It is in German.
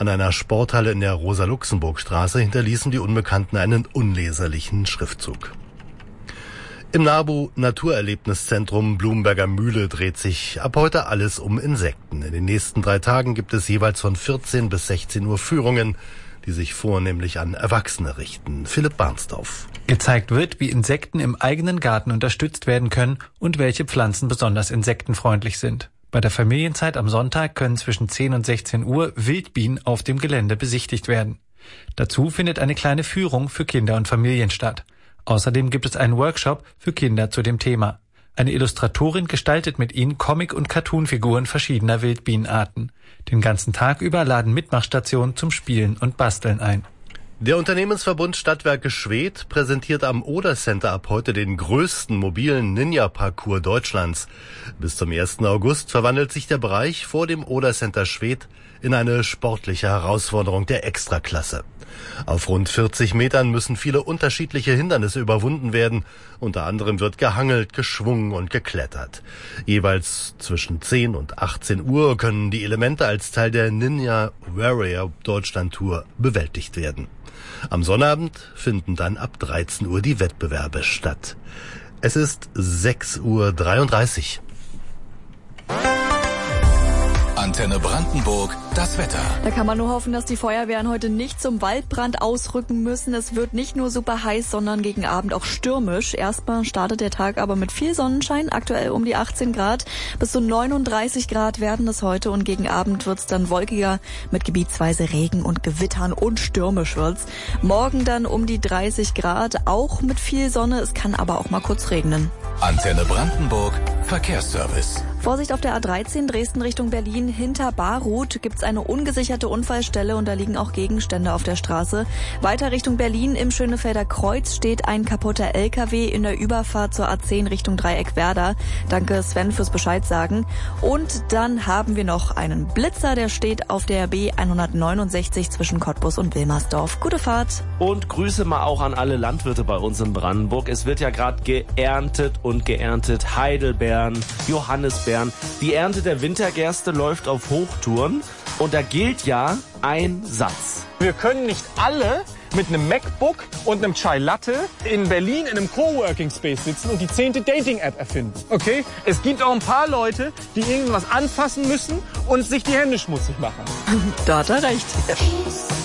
An einer Sporthalle in der Rosa-Luxemburg-Straße hinterließen die Unbekannten einen unleserlichen Schriftzug. Im NABU Naturerlebniszentrum Blumberger Mühle dreht sich ab heute alles um Insekten. In den nächsten 3 Tagen gibt es jeweils von 14 bis 16 Uhr Führungen, die sich vornehmlich an Erwachsene richten. Philipp Barnsdorf. Gezeigt wird, wie Insekten im eigenen Garten unterstützt werden können und welche Pflanzen besonders insektenfreundlich sind. Bei der Familienzeit am Sonntag können zwischen 10 und 16 Uhr Wildbienen auf dem Gelände besichtigt werden. Dazu findet eine kleine Führung für Kinder und Familien statt. Außerdem gibt es einen Workshop für Kinder zu dem Thema. Eine Illustratorin gestaltet mit ihnen Comic- und Cartoonfiguren verschiedener Wildbienenarten. Den ganzen Tag über laden Mitmachstationen zum Spielen und Basteln ein. Der Unternehmensverbund Stadtwerke Schwedt präsentiert am Oder-Center ab heute den größten mobilen Ninja-Parcours Deutschlands. Bis zum 1. August verwandelt sich der Bereich vor dem Oder-Center Schwedt in eine sportliche Herausforderung der Extraklasse. Auf rund 40 Metern müssen viele unterschiedliche Hindernisse überwunden werden. Unter anderem wird gehangelt, geschwungen und geklettert. Jeweils zwischen 10 und 18 Uhr können die Elemente als Teil der Ninja Warrior Deutschland Tour bewältigt werden. Am Sonnabend finden dann ab 13 Uhr die Wettbewerbe statt. Es ist 6:33 Uhr. Antenne Brandenburg, das Wetter. Da kann man nur hoffen, dass die Feuerwehren heute nicht zum Waldbrand ausrücken müssen. Es wird nicht nur super heiß, sondern gegen Abend auch stürmisch. Erstmal startet der Tag aber mit viel Sonnenschein, aktuell um die 18 Grad. Bis zu 39 Grad werden es heute und gegen Abend wird's dann wolkiger mit gebietsweise Regen und Gewittern und stürmisch wird's. Morgen dann um die 30 Grad, auch mit viel Sonne. Es kann aber auch mal kurz regnen. Antenne Brandenburg, Verkehrsservice. Vorsicht auf der A13 Dresden Richtung Berlin. Hinter Barruth gibt's eine ungesicherte Unfallstelle und da liegen auch Gegenstände auf der Straße. Weiter Richtung Berlin im Schönefelder Kreuz steht ein kaputter LKW in der Überfahrt zur A10 Richtung Dreieck Werder. Danke Sven fürs Bescheid sagen. Und dann haben wir noch einen Blitzer, der steht auf der B169 zwischen Cottbus und Wilmersdorf. Gute Fahrt. Und Grüße mal auch an alle Landwirte bei uns in Brandenburg. Es wird ja gerade geerntet und geerntet. Heidelbeeren, Johannisbeeren. Die Ernte der Wintergerste läuft auf Hochtouren und da gilt ja ein Satz. Wir können nicht alle mit einem MacBook und einem Chai Latte in Berlin in einem Coworking Space sitzen und die 10. Dating-App erfinden. Okay? Es gibt auch ein paar Leute, die irgendwas anfassen müssen und sich die Hände schmutzig machen. Da hat er recht.